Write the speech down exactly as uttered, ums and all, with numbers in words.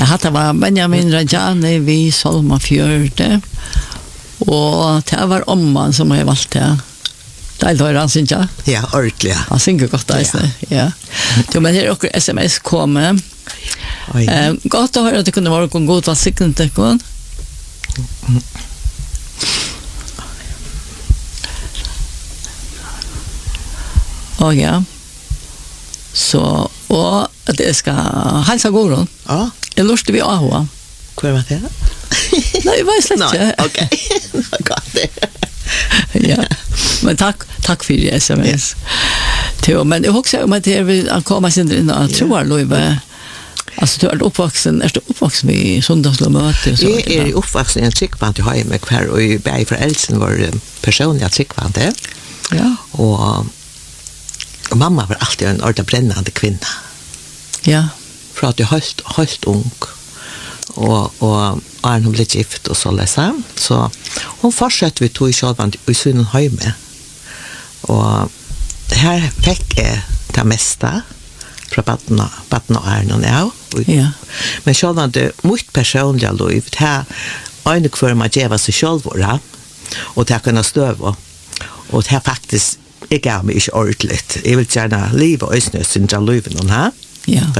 hade var Benjamin Rajani vi Solma Fjörde. Och det var omman som har valt det. Det är han synger. Ja, ordentligt. Han synger godt da, ja. Jo, men det er også sms komme. Eh, godt å høre at det kunne være en god valgsikring til dere. Og ja. Så, og at jeg skal hälsa Goron. Ja. Jeg lurte vi av. Hva var det? Nei, jeg var slett ikke. Nei, ok. Det var godt det. Ja, men tack tack för det sms. Ja. Men jag också om att det vill komma sin in att tror Louise. Alltså du är uppvuxen, är du uppvuxen i söndagslömöte så. Jag är uppvuxen i en tryckvant i Höjme kvar och i Berg för Elsen var personliga tryckvante. Ja. Och, och mamma var alltid en ordentlig brännande kvinna. Ja. För att jag är helt, helt ung. Och och är hon blev gift och så läsa så hon fortsatte vi tog i självan i sin hemme och här fick jag det mesta från barnen barnen och är någon ja ja men självan det mycket personliga liv här en kvar man ger sig själv vara och ta kunna stöva och det här faktiskt jag gav mig inte ordentligt jag vill gärna leva och snösen till livet någon här ja